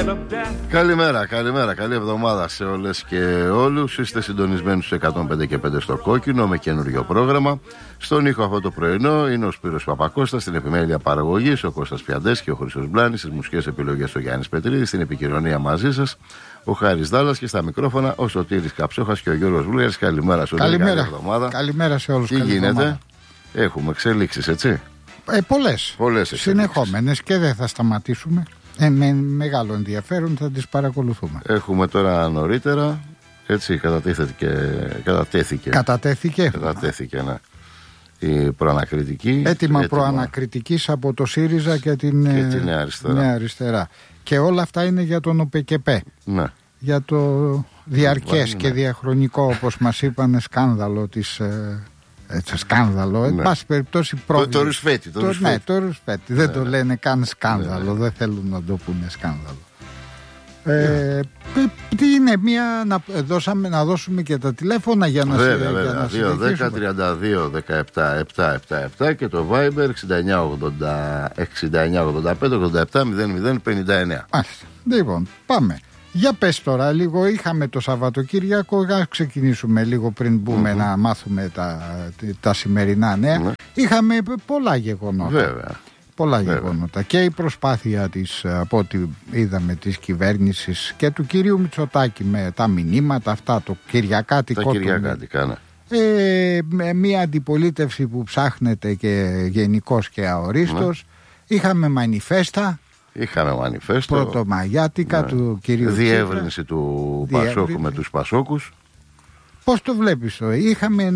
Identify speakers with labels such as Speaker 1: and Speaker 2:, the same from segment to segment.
Speaker 1: Καλημέρα, καλή εβδομάδα σε όλες και όλους. Είστε συντονισμένοι στους 105 και 5 στο Κόκκινο με καινούριο πρόγραμμα. Στον ήχο αυτό το πρωινό είναι ο Σπύρος Παπακώστας, στην επιμέλεια παραγωγής ο Κώστας Πιαντές και ο Χρήστος Μπλάνης, στις μουσικές επιλογές ο Γιάννης Πετρίδης, στην επικοινωνία μαζί σας ο Χάρης Δάλλας και στα μικρόφωνα ο Σωτήρης Καψόχας και ο Γιώργος Βουλγαρης. Καλημέρα σε όλους.
Speaker 2: Καλημέρα σε όλους.
Speaker 1: Τι γίνεται, έχουμε εξελίξεις, έτσι.
Speaker 2: Πολλές συνεχόμενες και δεν θα σταματήσουμε. Με μεγάλο ενδιαφέρον θα τις παρακολουθούμε.
Speaker 1: Έχουμε τώρα νωρίτερα, έτσι, κατατέθηκε, ναι, η προανακριτική.
Speaker 2: Έτοιμα προανακριτικής από το ΣΥΡΙΖΑ και την Νέα Αριστερά. Και όλα αυτά είναι για τον ΟΠΚΠ.
Speaker 1: Ναι.
Speaker 2: Για το διαρκές και διαχρονικό, όπως μας είπανε, σκάνδαλο της... σκάνδαλο, εν πάση περιπτώσει πρόβλημα.
Speaker 1: Το ρουσφέτη.
Speaker 2: Το ρουσφέτη. Δεν το λένε καν σκάνδαλο. Δεν θέλουν να το πούνε σκάνδαλο. Τι είναι, να δώσουμε και τα τηλέφωνα για να συνεχίσουμε.
Speaker 1: 2-10-32-17-777 και το Viber 6985-87-00-59.
Speaker 2: Λοιπόν, πάμε. Για πες τώρα λίγο, είχαμε το Σαββατοκύριακο, να ξεκινήσουμε λίγο πριν μπούμε να μάθουμε τα σημερινά νέα. Είχαμε πολλά γεγονότα.
Speaker 1: Βέβαια.
Speaker 2: Πολλά γεγονότα. Και η προσπάθεια της, από ό,τι είδαμε, της κυβέρνησης και του κυρίου Μητσοτάκη με τα μηνύματα αυτά, το κυριακάτικο. Μια αντιπολίτευση που ψάχνεται και γενικώς και αορίστος. Είχαμε μανιφέστα. Πρωτομαγιάτικα του κυρίου
Speaker 1: διεύρυνση του Πασόκου με τους Πασόκους.
Speaker 2: Πώς το βλέπεις είχαμε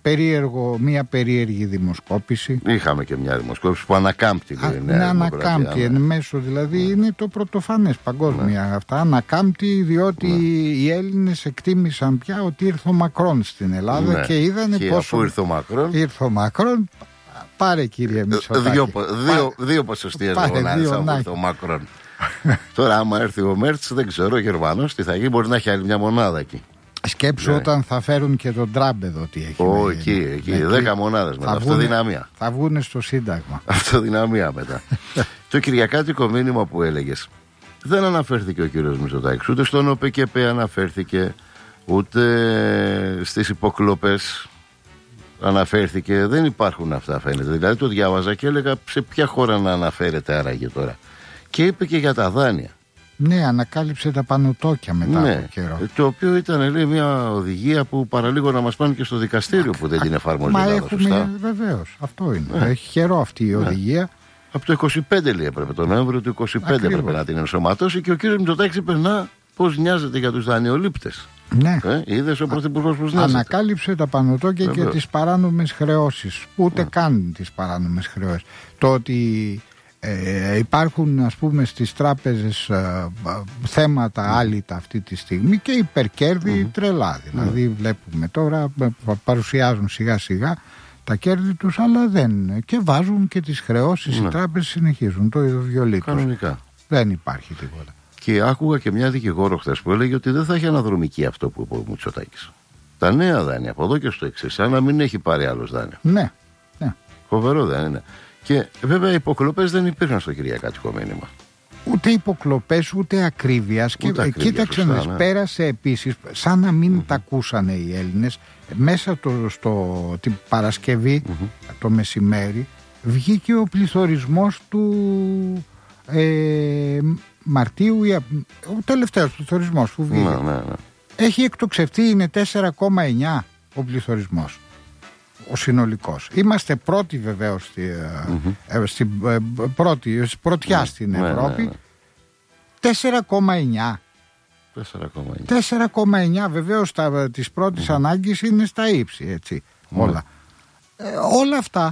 Speaker 2: μια περίεργη δημοσκόπηση.
Speaker 1: Είχαμε και μια δημοσκόπηση που ανακάμπτει.
Speaker 2: Ανακάμπτει εν μέσω, δηλαδή είναι το πρωτοφανές παγκόσμια αυτά. Ανακάμπτει διότι οι Έλληνες εκτίμησαν πια ότι ήρθε ο Μακρόν στην Ελλάδα και είδανε
Speaker 1: και
Speaker 2: πόσο...
Speaker 1: Αφού ήρθε ο Μακρόν,
Speaker 2: πάρε κύριε Μητσοτάκη.
Speaker 1: Δύο ποσοστίες γονάτες από το Μακρόν. Τώρα άμα έρθει ο Μέρτς, δεν ξέρω, ο Γερμανός τι θα γίνει, μπορεί να έχει άλλη μια μονάδα εκεί.
Speaker 2: Σκέψου όταν θα φέρουν και τον Τραμπ εδώ τι έχει.
Speaker 1: Εκεί 10 μονάδες μετά, αυτοδυναμία.
Speaker 2: Θα βγουν στο Σύνταγμα.
Speaker 1: Αυτοδυναμία μετά. Το κυριακάτικο μήνυμα που έλεγες, δεν αναφέρθηκε ο κύριος Μητσοτάκης, ούτε στον ΟΠΚΠ αναφέρθηκε, ούτε στις υποκλοπές αναφέρθηκε. Δεν υπάρχουν αυτά, φαίνεται. Δηλαδή το διάβαζα και έλεγα σε ποια χώρα να αναφέρεται άραγε τώρα. Και είπε και για τα δάνεια.
Speaker 2: Ναι, ανακάλυψε τα πανωτόκια μετά από καιρό.
Speaker 1: Το οποίο ήταν, λέει, μια οδηγία που παραλίγο να μας πάνε και στο δικαστήριο που δεν την εφαρμόζει.
Speaker 2: Μα έχουμε, βεβαίως, αυτό είναι. Έχει καιρό αυτή η οδηγία.
Speaker 1: Από το 25 λέει έπρεπε, τον Νοέμβριο του 25 έπρεπε να την ενσωματώσει και ο κύριος Μητσοτάκης είπε πώς νοιάζεται για τους δανειολήπτες.
Speaker 2: Ναι.
Speaker 1: Είδες ο πρωθυπουργός πώς νοιάζεται.
Speaker 2: Ανακάλυψε τα πανωτόκια και τις παράνομες χρεώσεις. Ούτε καν τις παράνομες χρεώσεις. Το ότι υπάρχουν, ας πούμε, στις τράπεζες θέματα άλυτα αυτή τη στιγμή και υπερκέρδη τρελά. Δηλαδή βλέπουμε τώρα παρουσιάζουν σιγά σιγά τα κέρδη τους, αλλά δεν, και βάζουν και τις χρεώσεις. Οι τράπεζες συνεχίζουν το βιολί τους. Δεν υπάρχει τίποτα.
Speaker 1: Και άκουγα και μια δικηγόρο χθες που έλεγε ότι δεν θα έχει αναδρομική αυτό που είπε ο Μητσοτάκης. Τα νέα δάνεια από εδώ και στο εξής, σαν να μην έχει πάρει άλλος δάνειο.
Speaker 2: Ναι.
Speaker 1: Φοβερό δεν είναι. Και βέβαια οι υποκλοπές δεν υπήρχαν στο κυριακάτικο μήνυμα.
Speaker 2: Ούτε υποκλοπές ούτε ακρίβειας. Κοίταξε, πέρασε επίσης, σαν να μην τα ακούσανε οι Έλληνες, μέσα την Παρασκευή, το μεσημέρι, βγήκε ο πληθωρισμός του Μαρτίου, ο τελευταίος πληθωρισμός που βγήκε.
Speaker 1: Ναι.
Speaker 2: Έχει εκτοξευτεί, είναι 4,9 ο πληθωρισμός. Ο συνολικός. Είμαστε πρώτοι βεβαίως πρωτιά στην Ευρώπη. 4,9. 4,9 βεβαίως της πρώτης ανάγκης είναι στα ύψη, έτσι. Όλα αυτά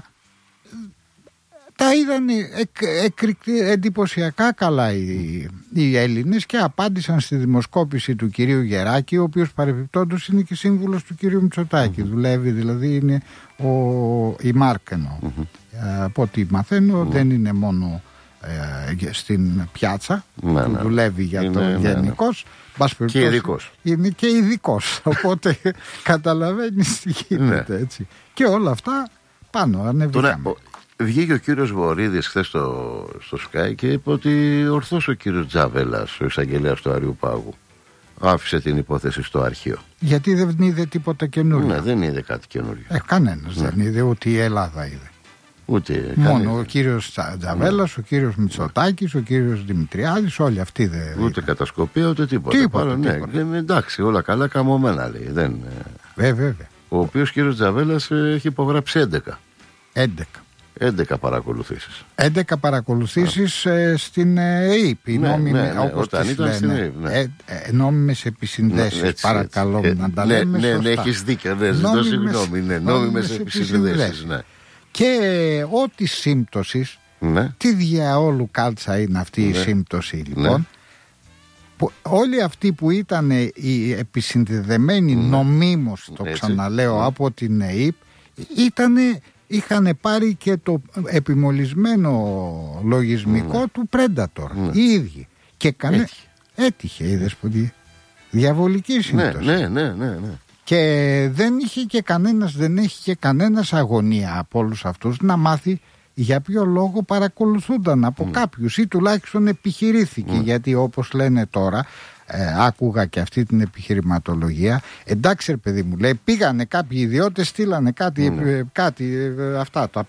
Speaker 2: τα είδαν εντυπωσιακά καλά οι Έλληνες και απάντησαν στη δημοσκόπηση του κυρίου Γεράκη, ο οποίος παρεμπιπτόντως είναι και σύμβουλος του κυρίου Μητσοτάκη. Δουλεύει, δηλαδή είναι η Μάρκενο. Από ό,τι μαθαίνω δεν είναι μόνο στην πιάτσα, δουλεύει για το γενικός.
Speaker 1: Και ειδικός.
Speaker 2: Είναι και ειδικός, οπότε καταλαβαίνεις τι γίνεται, έτσι. Και όλα αυτά πάνω ανεβήκαμε.
Speaker 1: Βγήκε ο κύριος Βορίδης χθες στο Sky και είπε ότι ορθώς ο κύριος Τζαβέλας, ο εισαγγελέας του Αριού Πάγου, άφησε την υπόθεση στο αρχείο.
Speaker 2: Γιατί δεν είδε τίποτα καινούριο.
Speaker 1: Ναι, δεν είδε κάτι καινούριο.
Speaker 2: Κανένας δεν είδε, ούτε η Ελλάδα είδε. Μόνο ο κύριος Τζαβέλας, ο κύριος Μητσοτάκης, ο κύριος Δημητριάδης, όλοι αυτοί δεν.
Speaker 1: Ούτε κατασκοπία, ούτε τίποτα.
Speaker 2: Τίποτα.
Speaker 1: Εντάξει, όλα καλά, καμωμένα λέει. Δεν...
Speaker 2: Βέβαια.
Speaker 1: Ο οποίος κύριος Τζαβέλας έχει υπογράψει
Speaker 2: 11
Speaker 1: παρακολουθήσεις.
Speaker 2: 11 παρακολουθήσεις στην ΕΕΠ.
Speaker 1: Όταν ήταν στην ΕΕΠ.
Speaker 2: Νόμιμες επισυνδέσεις. Παρακαλώ να τα λέμε σωστά.
Speaker 1: Ναι, έχεις δίκιο. Ζητώ συγγνώμη. Νόμιμες επισυνδέσεις.
Speaker 2: Και ό,τι σύμπτωσης, τι διαόλου κάλτσα είναι αυτή η σύμπτωση λοιπόν, που όλοι αυτοί που ήταν οι επισυνδεδεμένοι νομίμως, το ξαναλέω, από την ΕΕΠ, είχαν πάρει και το επιμολυσμένο λογισμικό του Predator οι ίδιοι. Και έτυχε, είδες που διαβολική σύμπτωση.
Speaker 1: Ναι.
Speaker 2: Και δεν έχει και κανένας αγωνία από όλους αυτούς να μάθει για ποιο λόγο παρακολουθούνταν από κάποιους ή τουλάχιστον επιχειρήθηκε. Γιατί όπως λένε τώρα, άκουγα και αυτή την επιχειρηματολογία, εντάξει ρε παιδί μου, λέει, πήγανε κάποιοι ιδιώτες, στείλανε κάτι αυτά, τα